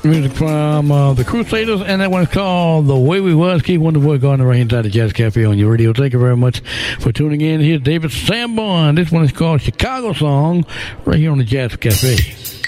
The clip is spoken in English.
Music from the Crusaders, and that one is called The Way We Was. Keep Wonder Boy going right inside the Jazz Cafe on your radio. Thank you very much for tuning in. Here's David Sanborn. This one is called Chicago Song right here on the Jazz Cafe.